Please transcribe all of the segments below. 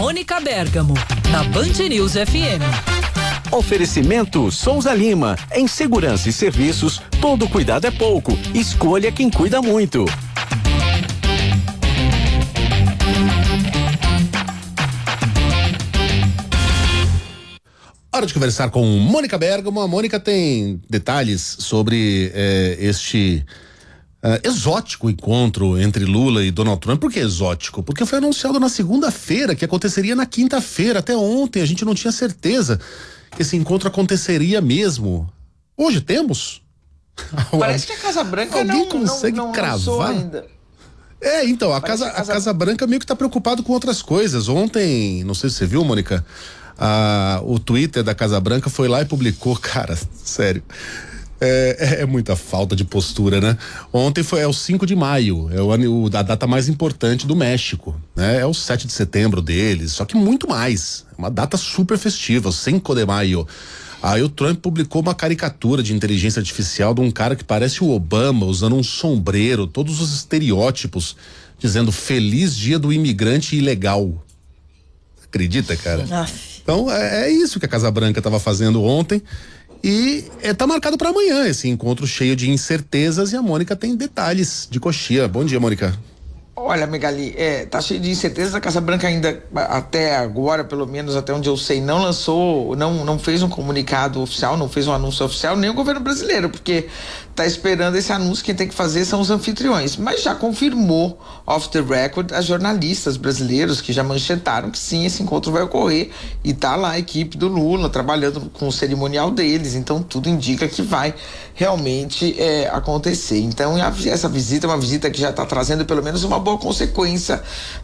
Mônica Bergamo, na Band News FM. Oferecimento Souza Lima. Em segurança e serviços, todo cuidado é pouco. Escolha quem cuida muito. Hora de conversar com Mônica Bergamo. A Mônica tem detalhes sobre este exótico encontro entre Lula e Donald Trump. Por que exótico? Porque foi anunciado na segunda-feira, que aconteceria na quinta-feira. Até ontem a gente não tinha certeza que esse encontro aconteceria mesmo. Hoje temos? Parece que a Casa Branca Alguém consegue cravar ainda. Então, a Casa Branca meio que tá preocupado com outras coisas. Ontem, não sei se você viu, Mônica, o Twitter da Casa Branca foi lá e publicou, cara, sério, é muita falta de postura, né? Ontem é o 5 de maio, a data mais importante do México, né? É o 7 de setembro deles, só que muito mais, é uma data super festiva, o 5 de maio. Aí o Trump publicou uma caricatura de inteligência artificial de um cara que parece o Obama, usando um sombreiro, todos os estereótipos, dizendo feliz dia do imigrante ilegal. Acredita, cara? Então é isso que a Casa Branca estava fazendo ontem e tá marcado para amanhã esse encontro cheio de incertezas, e a Mônica tem detalhes de coxia. Bom dia, Mônica. Olha, Megali, tá cheio de incertezas. A Casa Branca ainda, até agora, pelo menos até onde eu sei, não fez um comunicado oficial, não fez um anúncio oficial, nem o governo brasileiro, porque tá esperando esse anúncio. Quem tem que fazer são os anfitriões, mas já confirmou off the record a jornalistas brasileiros que já manchetaram que sim, esse encontro vai ocorrer, e tá lá a equipe do Lula trabalhando com o cerimonial deles, então tudo indica que vai realmente acontecer. Então essa visita é uma visita que já está trazendo pelo menos uma boa consequência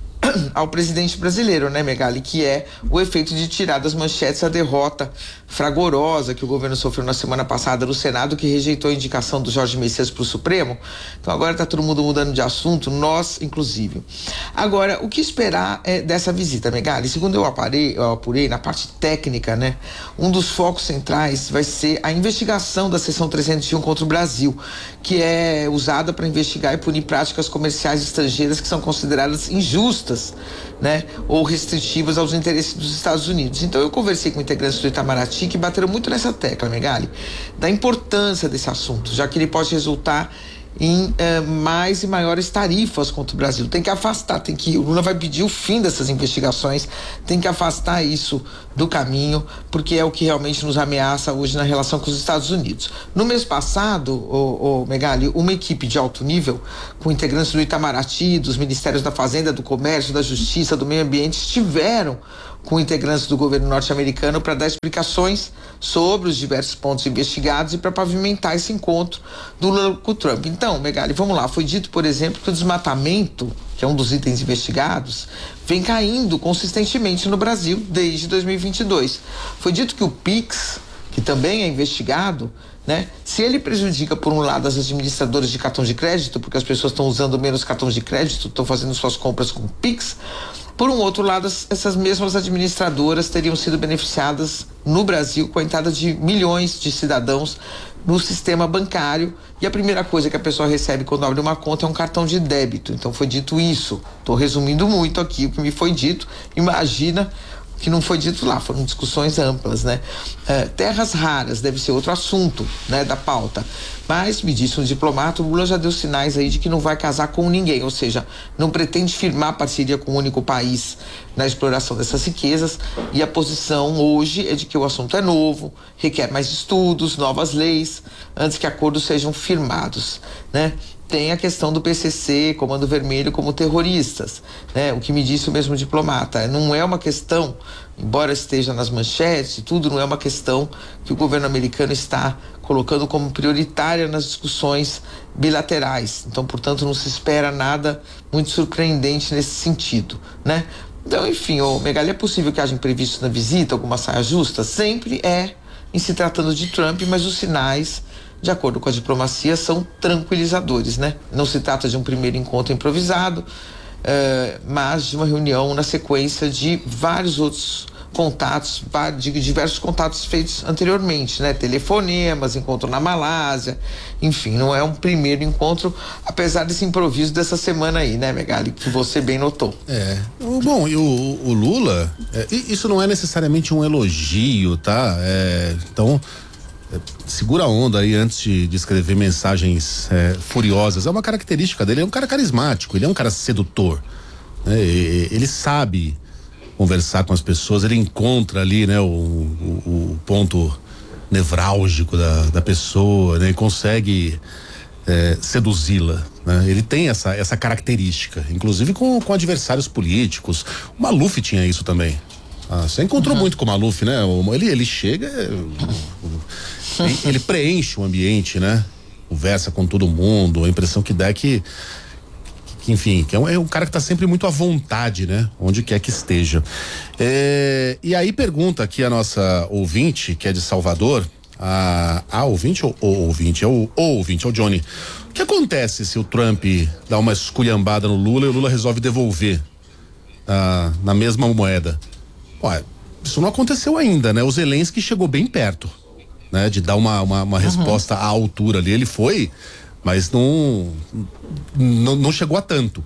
ao presidente brasileiro, né, Megali, que é o efeito de tirar das manchetes a derrota fragorosa que o governo sofreu na semana passada no Senado, que rejeitou a indicação do Jorge Messias para o Supremo. Então agora está todo mundo mudando de assunto, nós inclusive. Agora, o que esperar dessa visita, Megali? Segundo eu apurei na parte técnica, né, um dos focos centrais vai ser a investigação da seção 301 contra o Brasil, que é usada para investigar e punir práticas comerciais estrangeiras que são consideradas injustas, né, ou restritivas aos interesses dos Estados Unidos. Então eu conversei com integrantes do Itamaraty que bateram muito nessa tecla, Megali, da importância desse assunto, já que ele pode resultar em mais e maiores tarifas contra o Brasil. Tem que afastar, o Lula vai pedir o fim dessas investigações, tem que afastar isso do caminho, porque é o que realmente nos ameaça hoje na relação com os Estados Unidos. No mês passado, Megali, uma equipe de alto nível, com integrantes do Itamaraty, dos Ministérios da Fazenda, do Comércio, da Justiça, do Meio Ambiente, estiveram com integrantes do governo norte-americano para dar explicações sobre os diversos pontos investigados e para pavimentar esse encontro do Lula com o Trump. Então, Megali, vamos lá. Foi dito, por exemplo, que o desmatamento, que é um dos itens investigados, vem caindo consistentemente no Brasil desde 2022. Foi dito que o PIX, que também é investigado, né, se ele prejudica, por um lado, as administradoras de cartão de crédito, porque as pessoas estão usando menos cartões de crédito, estão fazendo suas compras com PIX, por um outro lado, essas mesmas administradoras teriam sido beneficiadas no Brasil com a entrada de milhões de cidadãos no sistema bancário, e a primeira coisa que a pessoa recebe quando abre uma conta é um cartão de débito. Então foi dito isso. Estou resumindo muito aqui o que me foi dito. Imagina que não foi dito lá, foram discussões amplas, né? Terras raras deve ser outro assunto, né, da pauta. Mas, me disse um diplomata, o Lula já deu sinais aí de que não vai casar com ninguém, ou seja, não pretende firmar parceria com um único país na exploração dessas riquezas, e a posição hoje é de que o assunto é novo, requer mais estudos, novas leis, antes que acordos sejam firmados, né? Tem a questão do PCC, Comando Vermelho, como terroristas, né? O que me disse o mesmo diplomata, não é uma questão, embora esteja nas manchetes e tudo, não é uma questão que o governo americano está colocando como prioritária nas discussões bilaterais. Então, portanto, não se espera nada muito surpreendente nesse sentido, né? Então, enfim, Megali, é possível que haja imprevistos na visita, alguma saia justa? Sempre é, em se tratando de Trump, mas os sinais, de acordo com a diplomacia, são tranquilizadores, né? Não se trata de um primeiro encontro improvisado, mas de uma reunião na sequência de vários outros contatos, diversos contatos feitos anteriormente, né? Telefonemas, encontro na Malásia, enfim, não é um primeiro encontro, apesar desse improviso dessa semana aí, né, Megali, que você bem notou. Bom, e o Lula, isso não é necessariamente um elogio, tá? Então, segura a onda aí antes de escrever mensagens furiosas. É uma característica dele, é um cara carismático, ele é um cara sedutor, né? Ele sabe conversar com as pessoas, ele encontra ali, né, o ponto nevrálgico da pessoa, né, e consegue seduzi-la, né? Ele tem essa característica, inclusive com adversários políticos. O Maluf tinha isso também. Você encontrou muito com o Maluf, né? Ele chega, ele preenche o ambiente, né? Conversa com todo mundo, a impressão que dá é que enfim, que é um cara que tá sempre muito à vontade, né? Onde quer que esteja. E aí pergunta aqui a nossa ouvinte, que é de Salvador, a ouvinte ou o ouvinte? É o ouvinte, é o Johnny. O que acontece se o Trump dá uma esculhambada no Lula e o Lula resolve devolver na mesma moeda? Ué, isso não aconteceu ainda, né? O Zelensky chegou bem perto, né? De dar uma resposta à altura ali. Ele foi, mas não chegou a tanto.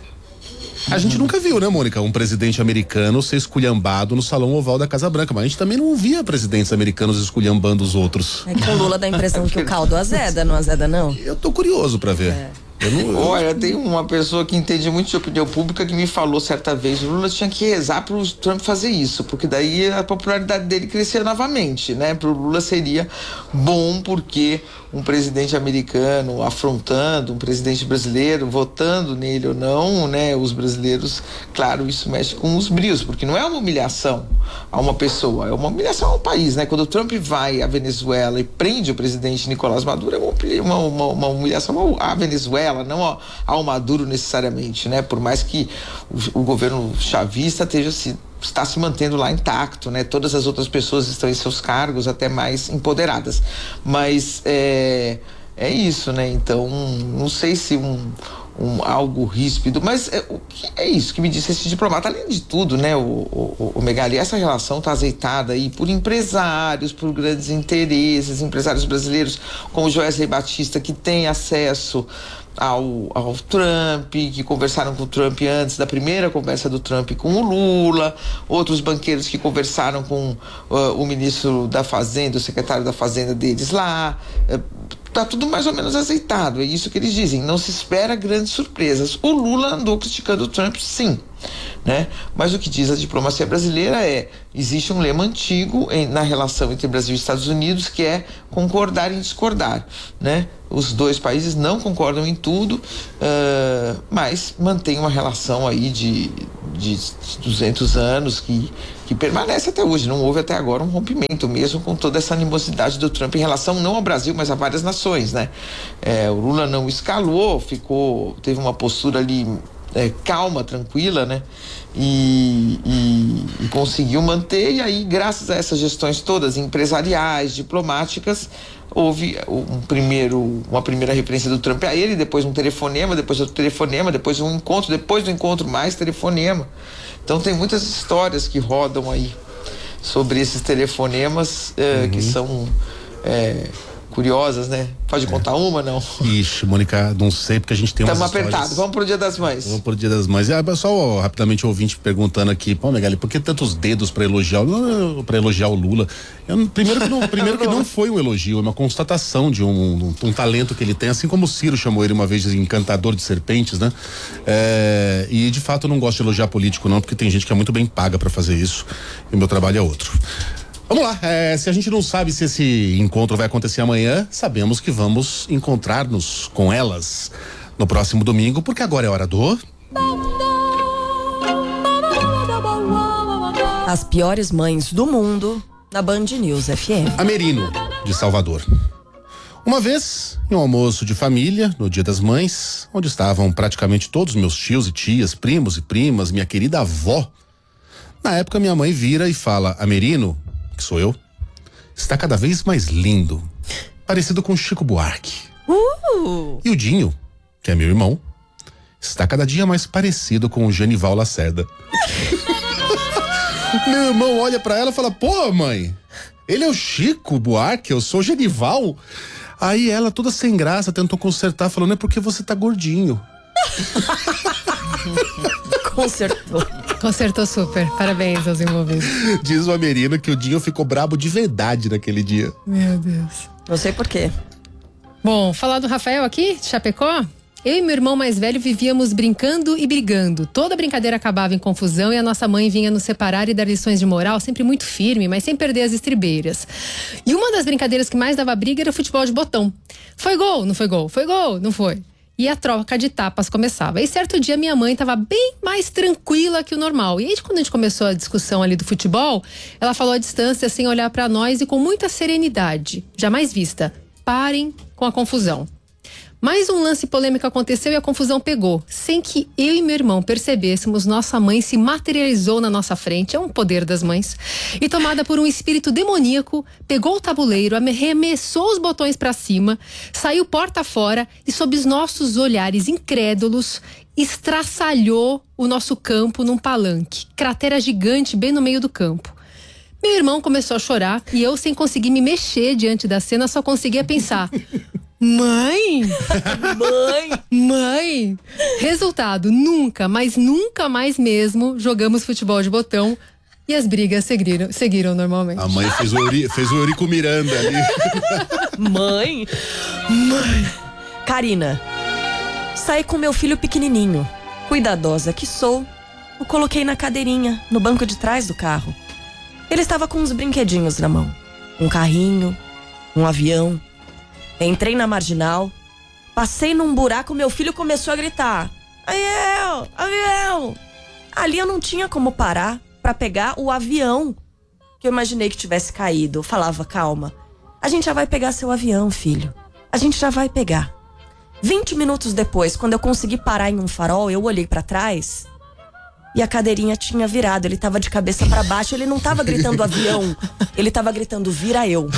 A gente nunca viu, né, Mônica, um presidente americano ser esculhambado no Salão Oval da Casa Branca, mas a gente também não via presidentes americanos esculhambando os outros. É que o Lula dá a impressão que o caldo azeda, não azeda não? Eu tô curioso pra ver. Olha, tem uma pessoa que entende muito de opinião pública que me falou certa vez, o Lula tinha que rezar pro Trump fazer isso, porque daí a popularidade dele crescia novamente, né? Pro Lula seria bom, porque um presidente americano afrontando um presidente brasileiro, votando nele ou não, né? Os brasileiros, claro, isso mexe com os brios, porque não é uma humilhação a uma pessoa, é uma humilhação ao país, né? Quando o Trump vai à Venezuela e prende o presidente Nicolás Maduro, é uma humilhação à Venezuela, não ao Maduro necessariamente, né? Por mais que o governo chavista está se mantendo lá intacto, né? Todas as outras pessoas estão em seus cargos, até mais empoderadas. Mas é isso, né? Então, não sei se algo ríspido, mas é isso que me disse esse diplomata. Além de tudo, né, o Megali, essa relação está azeitada aí por empresários, por grandes interesses, empresários brasileiros, como o Joesley Batista, que tem acesso ao Trump, que conversaram com o Trump antes da primeira conversa do Trump com o Lula, outros banqueiros que conversaram com o ministro da Fazenda, o secretário da Fazenda deles lá. Tá tudo mais ou menos azeitado, é isso que eles dizem, não se espera grandes surpresas. O Lula andou criticando o Trump, sim, né? Mas o que diz a diplomacia brasileira existe um lema antigo na relação entre Brasil e Estados Unidos, que é concordar em discordar, né? Os dois países não concordam em tudo, mas mantém uma relação aí de 200 anos que permanece até hoje. Não houve até agora um rompimento, mesmo com toda essa animosidade do Trump em relação não ao Brasil, mas a várias nações, né? O Lula não escalou, teve uma postura ali calma, tranquila, né? E conseguiu manter, e aí, graças a essas gestões todas, empresariais, diplomáticas, houve uma primeira referência do Trump a ele, depois um telefonema, depois outro telefonema, depois um encontro, depois do encontro mais telefonema. Então tem muitas histórias que rodam aí sobre esses telefonemas que são curiosas, né? Pode contar uma, não? Ixi, Mônica, não sei, porque a gente tem umas histórias... Estamos apertados, vamos pro Dia das Mães. Vamos pro Dia das Mães. Só rapidamente o ouvinte perguntando aqui, pô, Megali, por que tantos dedos pra elogiar o Lula? Primeiro que não foi um elogio, é uma constatação de um talento que ele tem, assim como o Ciro chamou ele uma vez de encantador de serpentes, né? E de fato eu não gosto de elogiar político não, porque tem gente que é muito bem paga pra fazer isso, e o meu trabalho é outro. Vamos lá, se a gente não sabe se esse encontro vai acontecer amanhã, sabemos que vamos encontrar-nos com elas no próximo domingo, porque agora é hora do... As piores mães do mundo na Band News FM. Amerino, de Salvador. Uma vez, em um almoço de família, no Dia das Mães, onde estavam praticamente todos meus tios e tias, primos e primas, minha querida avó, na época minha mãe vira e fala: Amerino, que sou eu, está cada vez mais lindo, parecido com Chico Buarque. E o Dinho, que é meu irmão, está cada dia mais parecido com o Genival Lacerda. Meu irmão olha pra ela e fala, pô, mãe, ele é o Chico Buarque, eu sou o Genival. Aí ela, toda sem graça, tentou consertar, falando, é porque você tá gordinho. Consertou super. Parabéns aos envolvidos. Diz o Amerino que o Dinho ficou brabo de verdade naquele dia. Meu Deus. Não sei por quê. Bom, falar do Rafael aqui, de Chapecó. Eu e meu irmão mais velho vivíamos brincando e brigando. Toda brincadeira acabava em confusão e a nossa mãe vinha nos separar e dar lições de moral, sempre muito firme, mas sem perder as estribeiras. E uma das brincadeiras que mais dava briga era o futebol de botão. Foi gol, não foi gol? Foi gol, não foi? E a troca de tapas começava. E certo dia minha mãe estava bem mais tranquila que o normal. E aí quando a gente começou a discussão ali do futebol, ela falou à distância sem olhar para nós e com muita serenidade, jamais vista. Parem com a confusão. Mais um lance polêmico aconteceu e a confusão pegou. Sem que eu e meu irmão percebêssemos, nossa mãe se materializou na nossa frente. É um poder das mães. E tomada por um espírito demoníaco, pegou o tabuleiro, arremessou os botões pra cima, saiu porta fora e sob os nossos olhares incrédulos, estraçalhou o nosso campo num palanque. Cratera gigante bem no meio do campo. Meu irmão começou a chorar e eu, sem conseguir me mexer diante da cena, só conseguia pensar... Mãe! Mãe! Resultado, nunca, mas nunca mais mesmo jogamos futebol de botão e as brigas seguiram normalmente. A mãe fez o Eurico Miranda ali. Mãe! Karina, saí com meu filho pequenininho. Cuidadosa que sou, o coloquei na cadeirinha, no banco de trás do carro. Ele estava com uns brinquedinhos na mão. Um carrinho, um avião. Entrei na marginal, passei num buraco, meu filho começou a gritar: avião, avião! Ali eu não tinha como parar pra pegar o avião que eu imaginei que tivesse caído. Eu falava, calma, a gente já vai pegar seu avião, filho. A gente já vai pegar. 20 minutos depois, quando eu consegui parar em um farol, eu olhei pra trás e a cadeirinha tinha virado. Ele tava de cabeça pra baixo, ele não tava gritando avião, ele tava gritando vira eu.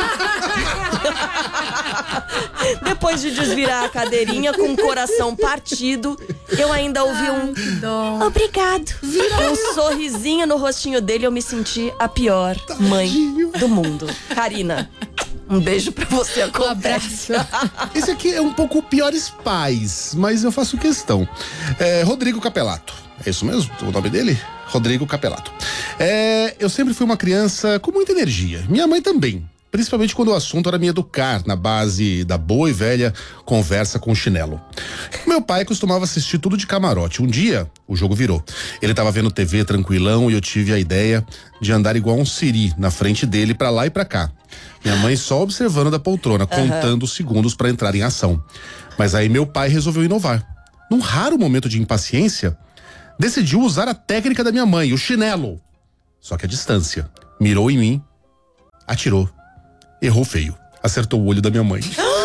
Depois de desvirar a cadeirinha com o coração partido, eu ainda ouvi um obrigado, um sorrisinho no rostinho dele. Eu me senti a pior mãe do mundo. Karina, um beijo pra você. Um abraço. Esse aqui é um pouco Piores Pais, mas eu faço questão. Rodrigo Capelato. É isso mesmo? O nome dele? Rodrigo Capelato. Eu sempre fui uma criança com muita energia. Minha mãe também. Principalmente quando o assunto era me educar, na base da boa e velha conversa com o chinelo. Meu pai costumava assistir tudo de camarote. Um dia, o jogo virou. Ele tava vendo TV tranquilão e eu tive a ideia de andar igual um siri na frente dele, pra lá e pra cá. Minha mãe só observando da poltrona, contando os segundos pra entrar em ação. Mas aí meu pai resolveu inovar. Num raro momento de impaciência, decidiu usar a técnica da minha mãe, o chinelo. Só que a distância. Mirou em mim, atirou. Errou feio. Acertou o olho da minha mãe.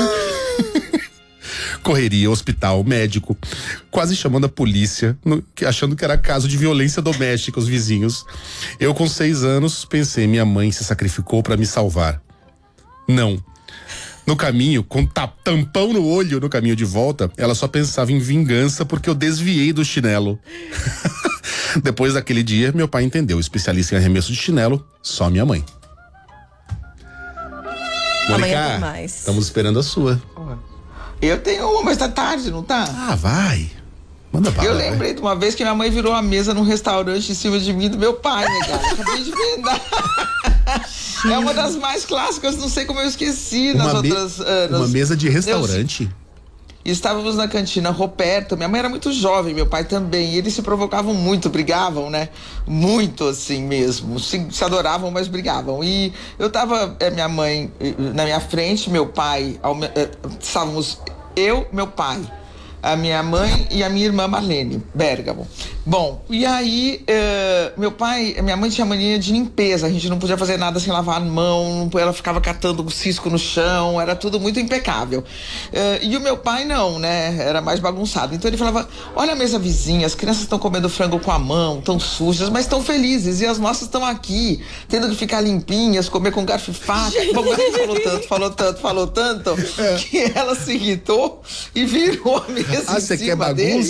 Correria, hospital, médico. Quase chamando a polícia, achando que era caso de violência doméstica, os vizinhos. Eu, com 6 anos, pensei, minha mãe se sacrificou pra me salvar. Não. No caminho, com tampão no olho, no caminho de volta, ela só pensava em vingança porque eu desviei do chinelo. Depois daquele dia, meu pai entendeu. Especialista em arremesso de chinelo, só minha mãe. Mônica, estamos esperando a sua. Eu tenho uma, mas tá tarde, não tá? Ah, vai. Manda bala. Eu lembrei de uma vez que minha mãe virou a mesa num restaurante em cima de mim do meu pai, né, cara? Acabei de vendar. É uma das mais clássicas, não sei como eu esqueci nas outras anos. Uma mesa de restaurante? Estávamos na cantina Roberto, minha mãe era muito jovem, meu pai também, e eles se provocavam muito, brigavam, né? Muito assim mesmo, se adoravam, mas brigavam. E eu tava, minha mãe na minha frente, meu pai, estávamos eu, meu pai, a minha mãe e a minha irmã Marlene Bergamo. Bom, e aí minha mãe tinha mania de limpeza, a gente não podia fazer nada sem lavar a mão, ela ficava catando um cisco no chão, era tudo muito impecável. E o meu pai não, né, era mais bagunçado. Então ele falava, olha a mesa vizinha, as crianças estão comendo frango com a mão, tão sujas, mas estão felizes, e as nossas estão aqui, tendo que ficar limpinhas, comer com garfo e faca. Bom, falou tanto, que ela se irritou e virou a mesa você quer bagunça?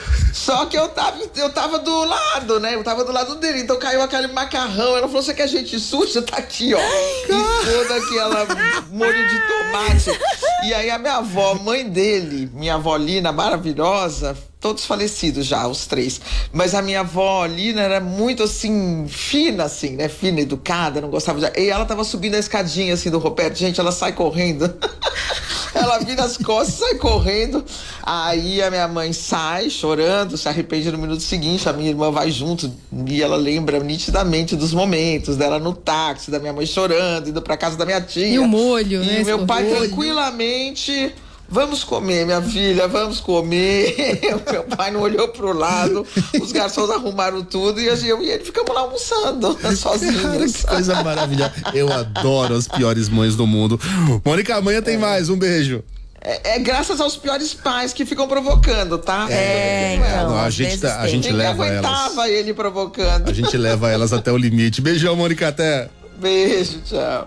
Só que eu tava do lado, né? Eu tava do lado dele, então caiu aquele macarrão. Ela falou, você quer gente suja? Tá aqui, ó. E toda aquela molho de tomate. E aí a minha avó, mãe dele, minha avó Lina, maravilhosa, todos falecidos já, os 3. Mas a minha avó Lina era muito, assim, fina, assim, né? Fina, educada, não gostava de... E ela tava subindo a escadinha, assim, do Roberto. Gente, ela sai correndo. Ela vira as costas, sai correndo. Aí a minha mãe sai chorando, se arrepende no minuto seguinte. A minha irmã vai junto e ela lembra nitidamente dos momentos dela no táxi, da minha mãe chorando, indo pra casa da minha tia. E o molho, né? E meu pai tranquilamente... Vamos comer, minha filha, vamos comer. Meu pai não olhou pro lado, os garçons arrumaram tudo e eu e ele ficamos lá almoçando, sozinhos. Cara, que coisa maravilhosa. Eu adoro as piores mães do mundo. Mônica, amanhã tem mais, um beijo. É graças aos piores pais que ficam provocando, tá? Então, a gente leva elas. Aguentava ele provocando. A gente leva elas até o limite. Beijão, Mônica, até. Beijo, tchau.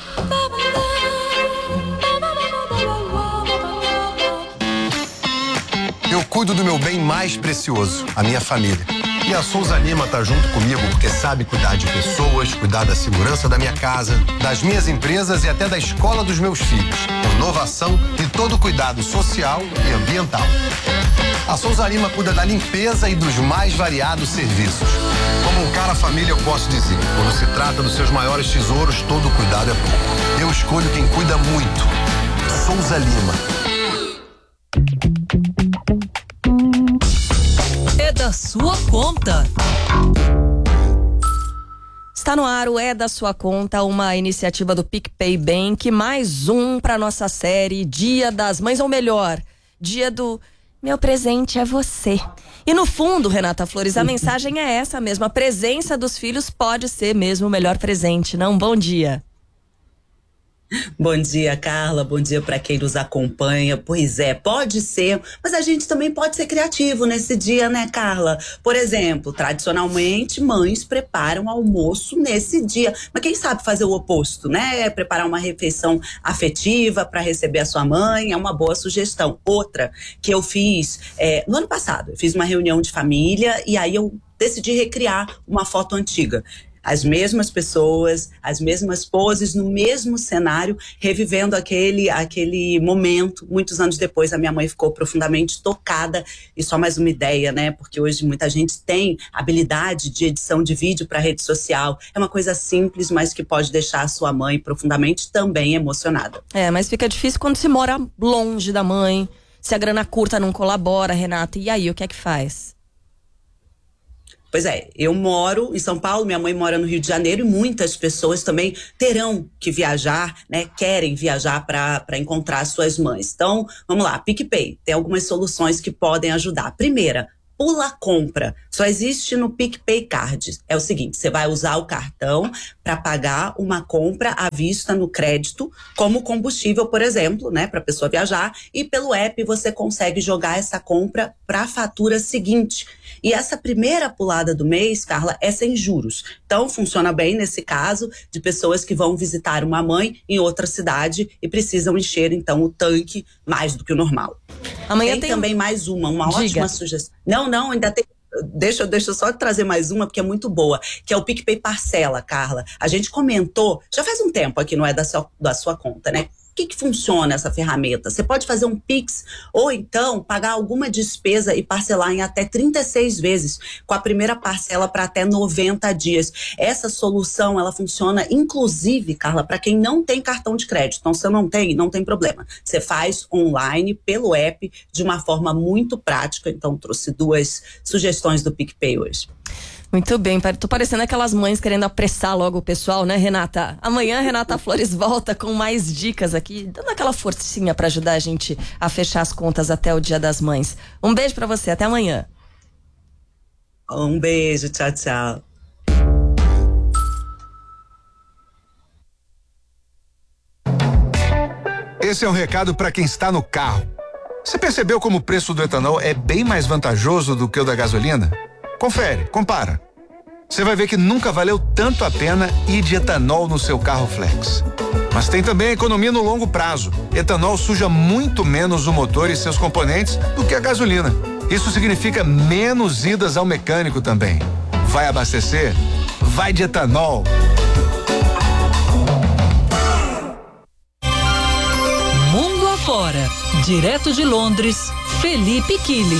Eu cuido do meu bem mais precioso, a minha família. E a Souza Lima tá junto comigo porque sabe cuidar de pessoas, cuidar da segurança da minha casa, das minhas empresas e até da escola dos meus filhos. Inovação e todo cuidado social e ambiental. A Souza Lima cuida da limpeza e dos mais variados serviços. Como um cara família, eu posso dizer, quando se trata dos seus maiores tesouros, todo cuidado é pouco. Eu escolho quem cuida muito. Souza Lima. É da sua conta. Está no ar o É da Sua Conta, uma iniciativa do PicPay Bank, mais um para nossa série Dia das Mães, ou melhor, dia do meu presente é você. E no fundo, Renata Flores, a mensagem é essa mesmo, a presença dos filhos pode ser mesmo o melhor presente, não? Bom dia. Bom dia, Carla. Bom dia para quem nos acompanha. Pois é, pode ser, mas a gente também pode ser criativo nesse dia, né, Carla? Por exemplo, tradicionalmente, mães preparam almoço nesse dia. Mas quem sabe fazer o oposto, né? Preparar uma refeição afetiva para receber a sua mãe é uma boa sugestão. Outra que eu fiz no ano passado, eu fiz uma reunião de família e aí eu decidi recriar uma foto antiga. As mesmas pessoas, as mesmas poses, no mesmo cenário, revivendo aquele momento. Muitos anos depois, a minha mãe ficou profundamente tocada. E só mais uma ideia, né? Porque hoje muita gente tem habilidade de edição de vídeo para rede social. É uma coisa simples, mas que pode deixar a sua mãe profundamente também emocionada. Mas fica difícil quando se mora longe da mãe, se a grana curta não colabora, Renata. E aí, o que é que faz? Pois é, eu moro em São Paulo, minha mãe mora no Rio de Janeiro e muitas pessoas também terão que viajar, né? Querem viajar para encontrar suas mães. Então, vamos lá, PicPay, tem algumas soluções que podem ajudar. Primeira, Pula Compra, só existe no PicPay Card. É o seguinte, você vai usar o cartão para pagar uma compra à vista no crédito, como combustível, por exemplo, né, para a pessoa viajar, e pelo app você consegue jogar essa compra para a fatura seguinte. E essa primeira pulada do mês, Carla, é sem juros. Então, funciona bem nesse caso de pessoas que vão visitar uma mãe em outra cidade e precisam encher, então, o tanque mais do que o normal. Amanhã tem também mais uma Diga. ótima sugestão. Não, ainda tem. Deixa eu só trazer mais uma, porque é muito boa, que é o PicPay Parcela, Carla. A gente comentou, já faz um tempo aqui, não é da sua conta, né? O que funciona essa ferramenta? Você pode fazer um Pix ou então pagar alguma despesa e parcelar em até 36 vezes, com a primeira parcela para até 90 dias. Essa solução, ela funciona inclusive, Carla, para quem não tem cartão de crédito. Então, se não tem problema. Você faz online, pelo app, de uma forma muito prática. Então, trouxe 2 sugestões do PicPay hoje. Muito bem, tô parecendo aquelas mães querendo apressar logo o pessoal, né, Renata? Amanhã a Renata Flores volta com mais dicas aqui, dando aquela forcinha pra ajudar a gente a fechar as contas até o Dia das Mães. Um beijo pra você, até amanhã. Um beijo, tchau, tchau. Esse é um recado para quem está no carro. Você percebeu como o preço do etanol é bem mais vantajoso do que o da gasolina? Confere, compara. Você vai ver que nunca valeu tanto a pena ir de etanol no seu carro flex. Mas tem também a economia no longo prazo. Etanol suja muito menos o motor e seus componentes do que a gasolina. Isso significa menos idas ao mecânico também. Vai abastecer? Vai de etanol. Mundo afora, direto de Londres, Felipe Killing.